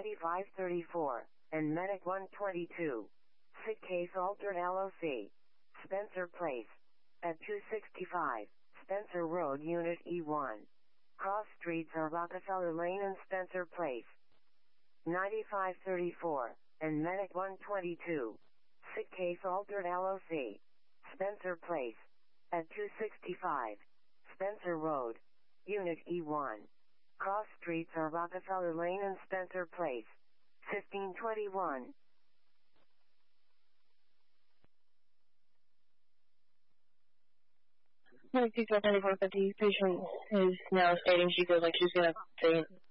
9534, and Medic 122. Sick case altered LOC. Spencer Place. At 265, Spencer Road, Unit E1. Cross streets are Rockefeller Lane and Spencer Place. 9534, and Medic 122. Sick case altered LOC. Spencer Place. At 265, Spencer Road, Unit E1. Cross streets are Rockefeller Lane and Spencer Place. 1521. Medic 9450, patient is now stating she feels like she's going to faint.